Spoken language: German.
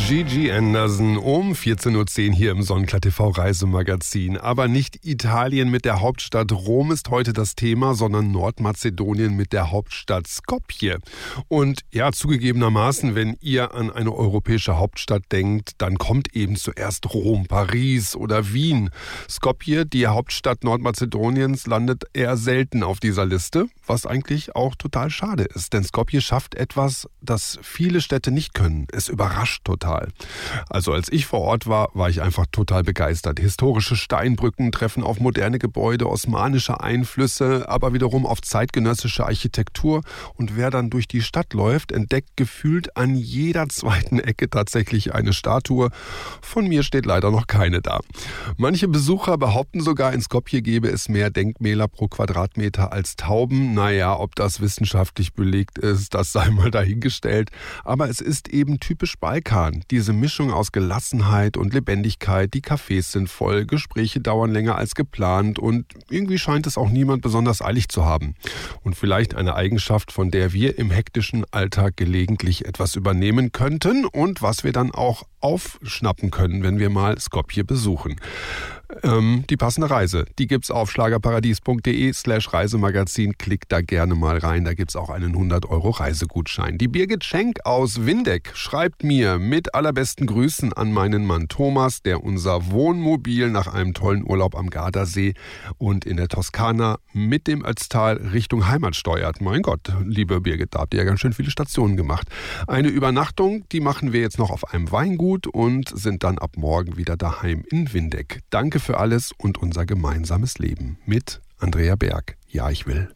Gigi Anderson um 14.10 Uhr hier im Sonnenklar TV Reisemagazin. Aber nicht Italien mit der Hauptstadt Rom ist heute das Thema, sondern Nordmazedonien mit der Hauptstadt Skopje. Und ja, zugegebenermaßen, wenn ihr an eine europäische Hauptstadt denkt, dann kommt eben zuerst Rom, Paris oder Wien. Skopje, die Hauptstadt Nordmazedoniens, landet eher selten auf dieser Liste, was eigentlich auch total schade ist. Denn Skopje schafft etwas, das viele Städte nicht können. Es überrascht total. Also als ich vor Ort war, war ich einfach total begeistert. Historische Steinbrücken treffen auf moderne Gebäude, osmanische Einflüsse, aber wiederum auf zeitgenössische Architektur. Und wer dann durch die Stadt läuft, entdeckt gefühlt an jeder zweiten Ecke tatsächlich eine Statue. Von mir steht leider noch keine da. Manche Besucher behaupten sogar, in Skopje gäbe es mehr Denkmäler pro Quadratmeter als Tauben. Naja, ob das wissenschaftlich belegt ist, das sei mal dahingestellt. Aber es ist eben typisch Balkan. Diese Mischung aus Gelassenheit und Lebendigkeit, die Cafés sind voll, Gespräche dauern länger als geplant und irgendwie scheint es auch niemand besonders eilig zu haben. Und vielleicht eine Eigenschaft, von der wir im hektischen Alltag gelegentlich etwas übernehmen könnten und was wir dann auch aufschnappen können, wenn wir mal Skopje besuchen. Die passende Reise, die gibt's auf schlagerparadies.de/Reisemagazin. Klickt da gerne mal rein, da gibt's auch einen 100 € Reisegutschein. Die Birgit Schenk aus Windeck schreibt mir mit allerbesten Grüßen an meinen Mann Thomas, der unser Wohnmobil nach einem tollen Urlaub am Gardasee und in der Toskana mit dem Ötztal Richtung Heimat steuert. Mein Gott, liebe Birgit, da habt ihr ja ganz schön viele Stationen gemacht. Eine Übernachtung, die machen wir jetzt noch auf einem Weingut und sind dann ab morgen wieder daheim in Windeck. Danke für alles und unser gemeinsames Leben mit Andrea Berg. Ja, ich will.